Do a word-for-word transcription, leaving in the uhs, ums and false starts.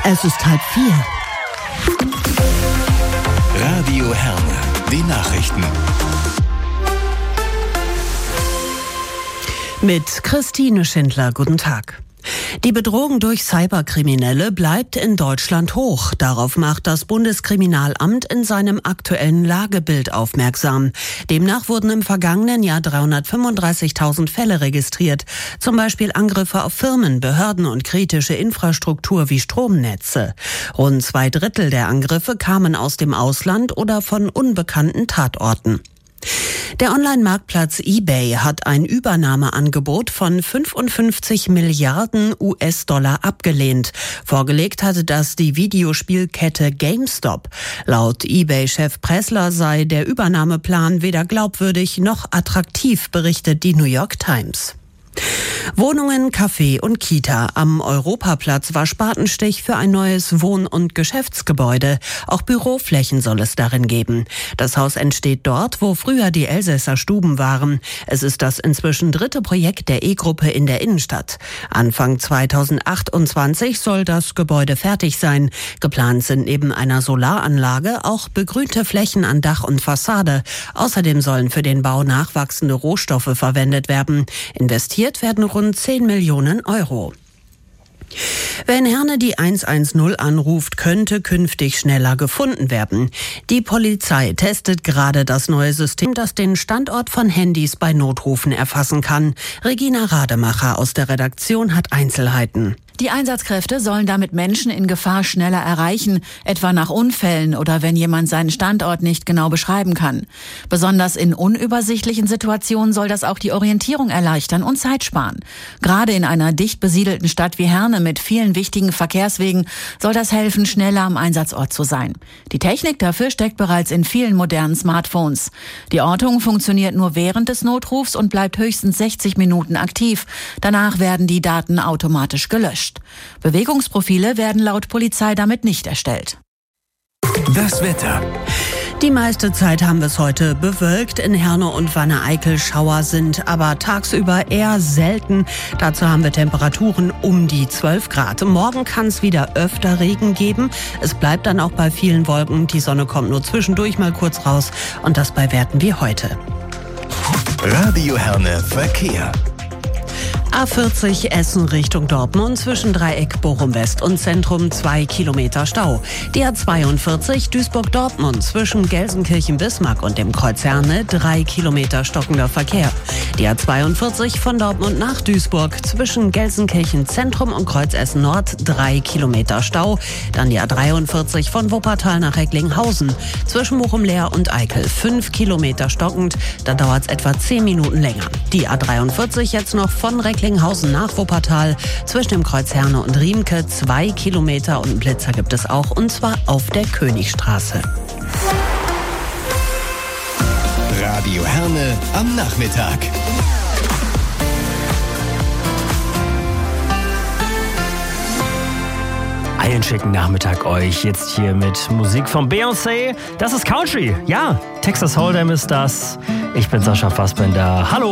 Es ist halb vier. Radio Herne, die Nachrichten. Mit Christine Schindler, guten Tag. Die Bedrohung durch Cyberkriminelle bleibt in Deutschland hoch. Darauf macht das Bundeskriminalamt in seinem aktuellen Lagebild aufmerksam. Demnach wurden im vergangenen Jahr dreihundertfünfunddreißigtausend Fälle registriert. Zum Beispiel Angriffe auf Firmen, Behörden und kritische Infrastruktur wie Stromnetze. Rund zwei Drittel der Angriffe kamen aus dem Ausland oder von unbekannten Tatorten. Der Online-Marktplatz eBay hat ein Übernahmeangebot von fünfundfünfzig Milliarden U S-Dollar abgelehnt. Vorgelegt hatte das die Videospielkette GameStop. Laut eBay-Chef Pressler sei der Übernahmeplan weder glaubwürdig noch attraktiv, berichtet die New York Times. Wohnungen, Café und Kita. Am Europaplatz war Spatenstich für ein neues Wohn- und Geschäftsgebäude. Auch Büroflächen soll es darin geben. Das Haus entsteht dort, wo früher die Elsässer Stuben waren. Es ist das inzwischen dritte Projekt der E-Gruppe in der Innenstadt. Anfang zweitausendachtundzwanzig soll das Gebäude fertig sein. Geplant sind neben einer Solaranlage auch begrünte Flächen an Dach und Fassade. Außerdem sollen für den Bau nachwachsende Rohstoffe verwendet werden. Investiert werden rund zehn Millionen Euro. Wer in Herne die hundertzehn anruft, könnte künftig schneller gefunden werden. Die Polizei testet gerade das neue System, das den Standort von Handys bei Notrufen erfassen kann. Regina Rademacher aus der Redaktion hat Einzelheiten. Die Einsatzkräfte sollen damit Menschen in Gefahr schneller erreichen, etwa nach Unfällen oder wenn jemand seinen Standort nicht genau beschreiben kann. Besonders in unübersichtlichen Situationen soll das auch die Orientierung erleichtern und Zeit sparen. Gerade in einer dicht besiedelten Stadt wie Herne mit vielen wichtigen Verkehrswegen soll das helfen, schneller am Einsatzort zu sein. Die Technik dafür steckt bereits in vielen modernen Smartphones. Die Ortung funktioniert nur während des Notrufs und bleibt höchstens sechzig Minuten aktiv. Danach werden die Daten automatisch gelöscht. Bewegungsprofile werden laut Polizei damit nicht erstellt. Das Wetter. Die meiste Zeit haben wir es heute bewölkt. In Herne und Wanne-Eickel Schauer sind aber tagsüber eher selten. Dazu haben wir Temperaturen um die zwölf Grad. Morgen kann es wieder öfter Regen geben. Es bleibt dann auch bei vielen Wolken. Die Sonne kommt nur zwischendurch mal kurz raus. Und das bei Werten wie heute. Radio Herne Verkehr. A vierzig Essen Richtung Dortmund zwischen Dreieck Bochum West und Zentrum zwei Kilometer Stau. Die A zweiundvierzig Duisburg-Dortmund zwischen Gelsenkirchen-Bismarck und dem Kreuz Herne drei Kilometer stockender Verkehr. Die A zweiundvierzig von Dortmund nach Duisburg zwischen Gelsenkirchen Zentrum und Kreuz Essen Nord drei Kilometer Stau. Dann die A dreiundvierzig von Wuppertal nach Recklinghausen zwischen Bochum-Leer und Eickel fünf Kilometer stockend. Da dauert es etwa zehn Minuten länger. Die A dreiundvierzig jetzt noch von Recklinghausen nach Wuppertal zwischen dem Kreuz Herne und Riemke zwei Kilometer und einen Blitzer gibt es auch, und zwar auf der Königstraße. Radio Herne am Nachmittag. Einen schicken Nachmittag euch jetzt hier mit Musik von Beyoncé. Das ist Country. Ja, Texas Hold'em ist das. Ich bin Sascha Fassbender. Hallo.